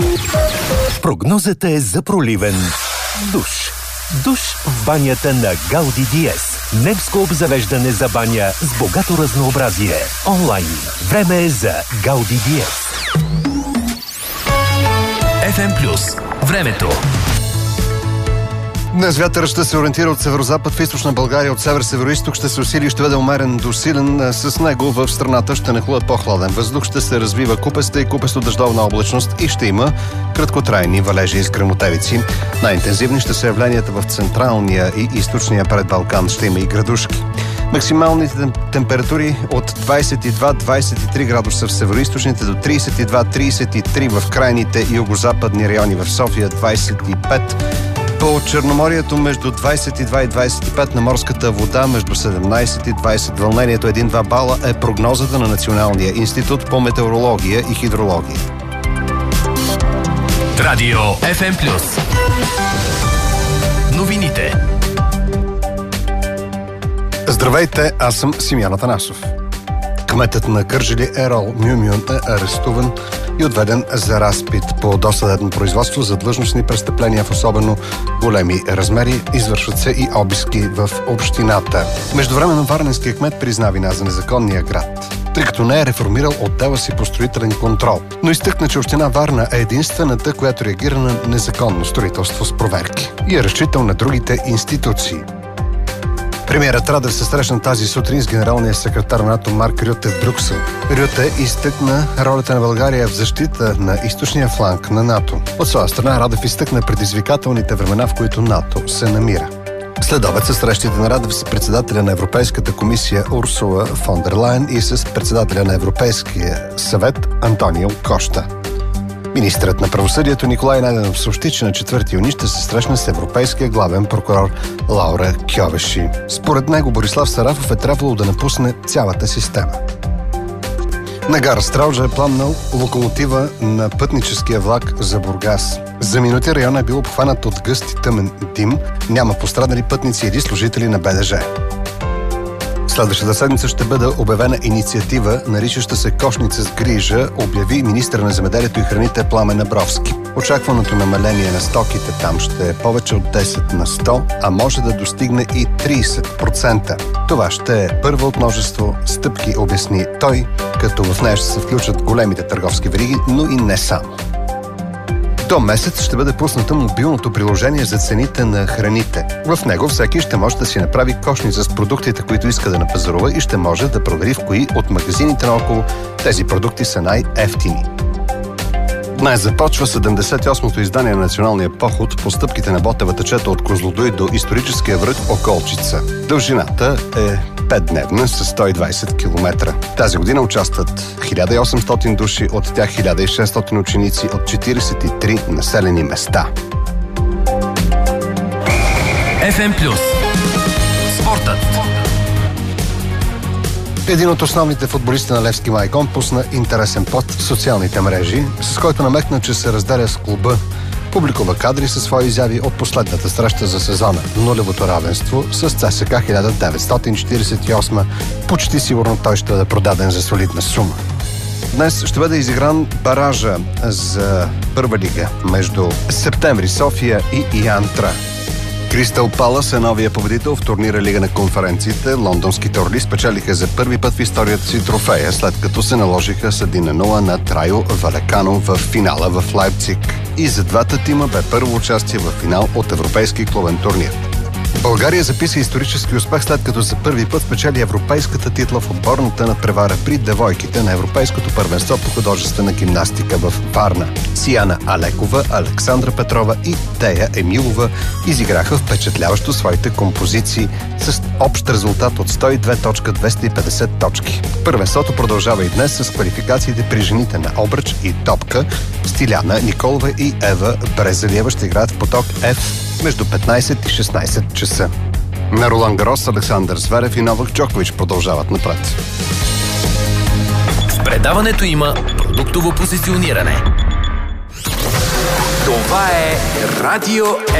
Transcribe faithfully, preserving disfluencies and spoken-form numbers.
Прогнозата е за проливен душ. Душ в банята на Гауди Диез. Немско обзавеждане за баня с богато разнообразие. Онлайн. Време е за Гауди Диез. Еф Ем Плюс. Времето. Днес вятърът ще се ориентира от северозапад в източна България, от север-североизток ще се усили и ще бъде умерен до силен. С него в страната ще нахлуе по-хладен въздух, ще се развива купеста и купесто-дъждовна облачност и ще има краткотрайни валежи и гръмотевици. Най-интензивни ще са явленията в централния и източния предбалкан. Ще има и градушки. Максималните температури от двадесет и два до двадесет и три градуса в североизточните, до тридесет и два до тридесет и три в крайните югозападни райони, в София двадесет и пет. По Черноморието между двадесет и два и двадесет и пет, на морската вода между седемнадесет и двадесет. Вълнението един-два бала е прогнозата на Националния институт по метеорология и хидрология. Радио Еф Ем Плюс. Новините. Здравейте, аз съм Симеон Атанасов. Кметът на Кърджали Ерол Мюмюн е арестуван и отведен за разпит по досъдебно производство за длъжностни престъпления в особено големи размери. Извършват се и обиски в общината. Междувременно варненският кмет призна вина за незаконния град, тъй като не е реформирал отдела си по строителен контрол. Но изтъкна, че община Варна е единствената, която реагира на незаконно строителство с проверки и е разчитал на другите институции. Премиерът Радев се срещна тази сутрин с генералния секретар на НАТО Марк Рюте в Брюксел. Рюте изтъкна ролята на България в защита на източния фланг на НАТО. От своя страна Радев изтъкна предизвикателните времена, в които НАТО се намира. Следобед са срещите на Радев с председателя на Европейската комисия Урсула фон дер Лайен и с председателя на Европейския съвет Антонио Кошта. Министърът на правосъдието Николай Найденов съобщи, че на четвърти юни ще се срещне с европейския главен прокурор Лаура Кьовеши. Според него Борислав Сарафов е трябвало да напусне цялата система. На гара Стралджа е пламнал локомотива на пътническия влак за Бургас. За минути района е бил обхванат от гъст и тъмен дим. Няма пострадали пътници или служители на Б Д Ж. Следващата седмица ще бъде обявена инициатива, наричаща се Кошница с грижа, обяви министър на земеделието и храните Пламен Абровски. Очакваното намаление на стоките там ще е повече от десет на сто, а може да достигне и тридесет процента. Това ще е първа от множество стъпки, обясни той, като в нея ще се включат големите търговски вериги, но и не само. До месец ще бъде пусната мобилното приложение за цените на храните. В него всеки ще може да си направи кошница с продуктите, които иска да напазарува, и ще може да провери в кои от магазините наоколо тези продукти са най-евтини. Днес започва седемдесет и осмото издание на националния поход по стъпките на Ботевата чета от Козлодуй до историческия връх Околчица. Дължината е петдневна с сто и двадесет километра. Тази година участват хиляда и осемстотин души, от тях хиляда и шестстотин ученици от четиридесет и три населени места. Еф Ем Плюс. Спортът. Един от основните футболисти на Левски Майкон пусна интересен пост в социалните мрежи, с който намекна, че се разделя с клуба. Публикува кадри със свои изяви от последната среща за сезона. Нулевото равенство с Ц С К а хиляда деветстотин четиридесет и осма. Почти сигурно той ще бъде продаден за солидна сума. Днес ще бъде изигран баража за първа лига между Септември София и Янтра. Кристал Палас е новия победител в турнира Лига на конференциите. Лондонските орли спечелиха за първи път в историята си трофея, след като се наложиха с един на нула на Райо Валекано в финала в Лайпциг. И за двата тима бе първо участие в финал от европейски клубен турнир. България записа исторически успех, след като за първи път спечели европейската титла в отборната надпревара при девойките на Европейското първенство по художествена гимнастика в Варна. Сияна Алекова, Александра Петрова и Тея Емилова изиграха впечатляващо своите композиции с общ резултат от сто и две цяло двеста и петдесет точки. Първенството продължава и днес с квалификациите при жените на обръч и топка. Стиляна Николова и Ева Брезалиева ще играят в поток F между петнадесет и шестнадесет часа. На Ролан Гарос Александър Зверев и Новак Джокович продължават напред. В предаването има продуктово позициониране. Това е Радио